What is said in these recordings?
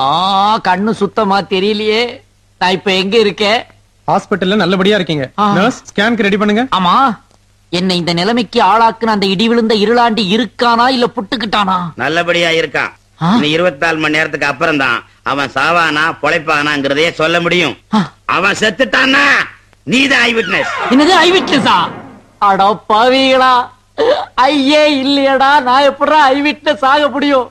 கண்ணு சுத்தமா தெரியலையே. நான் இப்ப எங்க இருக்கேன்? ஹாஸ்பிடல்ல நல்லபடியா இருக்கீங்க. நர்ஸ் ஸ்கேனுக்கு ரெடி பண்ணுங்க. ஆமா, என்ன இந்த நிலைமைக்கு ஆளாக்குன அந்த இடி விழுந்த இருளாண்டி இருக்கானா இல்ல புட்டுக்கிட்டானா? நல்லபடியா இருக்கான். 24 மணி நேரத்துக்கு அப்புறம் தான் அவன் சாவானா பொழைப்பானாங்கிறதே சொல்ல முடியும். அவன் செத்துட்டான்னா நீதான் ஐ விட்னஸ். என்னது ஐ விட்னஸா? அட பாவிகளா, ஐயே இல்லையடா, நான் எப்படா ஐ விட்னஸ் ஆக முடியும்?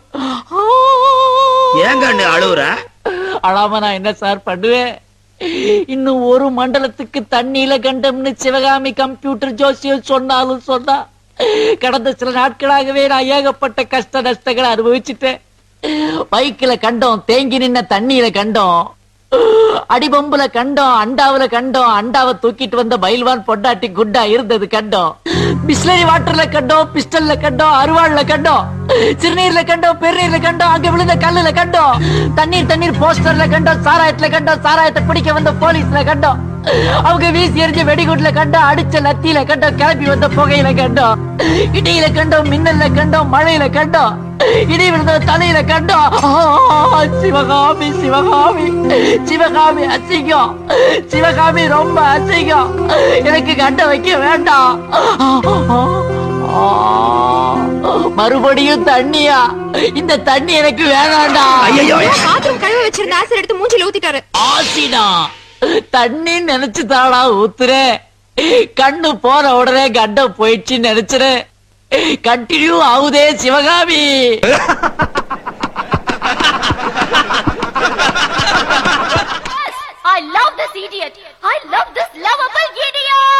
ஏங்க அழுவுற? அழாம நான் என்ன சார் பண்ணுவேன்? இன்னும் ஒரு மண்டலத்துக்கு தண்ணியில கண்டம்னு சிவகாமி கம்ப்யூட்டர் ஜோசியம் சொன்னாலும் சொன்னா, கடந்த சில நாட்களாகவே நான் ஏகப்பட்ட கஷ்ட நஷ்டங்களை அனுபவிச்சுட்டேன். பைக்கில கண்டோம், தேங்கி நின்ன தண்ணியில கண்டோம், அடிபம்புல கண்டோம், அண்டாவுல கண்டோம், அண்டாவை தூக்கிட்டு வந்த பயில்வான் பொண்டாட்டி குண்டா இருந்தது கண்டோம், பிஸ்லரி வாட்டர்ல கண்டோம், பிஸ்டல்ல கண்டோம், அருவாள்ல கண்டோம், சிறுநீர்ல கண்டோம், பெருநீர்ல கண்டோம், அங்க விழுந்த கல்லுல கண்டோம், தண்ணீர் போஸ்டர்ல கண்டோம், சாராயத்துல கண்டோம், சாராயத்தை பிடிக்க வந்த போலீஸ்ல கண்டோம், அவங்க வீசி எரிஞ்ச வெடிகுட்ல கண்டோம், அடிச்ச லத்தியில கண்டோம், கிளப்பி வந்த புகையில கண்டோம், இடியில கண்டோம், மின்னல்ல கண்டோம், மழையில கண்டோம், இடி விழுந்த தலையில கண்டோம். சிவகாமி சிவகாமி சிவகாமி அசிங்கம், சிவகாமி ரொம்ப அசிங்கம், எனக்கு கண்ட வைக்க வேண்டாம். மறுபடியும் தண்ணியா? இந்த தண்ணி எனக்கு வேணாண்டா. பாத்ரூம் கழுவ வச்சிருந்த ஆசிட் எடுத்து மூஞ்சில ஊத்திட்டாரு. ஆசிடா? தண்ணி நினைச்சு தாடா ஊத்துறே. கண்ணு போற உடனே கண்டம் போயிடுச்சு நினைச்சுறேன். கண்டினியூ ஆகுதே Sivakami. I love this idiot. I love this lovable idiot.